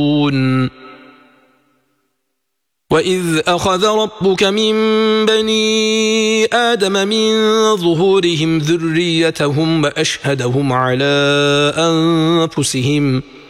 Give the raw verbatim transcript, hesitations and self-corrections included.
وَإِذْ أَخَذَ رَبُّكَ مِنْ بَنِي آدَمَ مِنْ ظُهُورِهِمْ ذُرِّيَّتَهُمْ وَأَشْهَدَهُمْ عَلَى أَنْفُسِهِمْ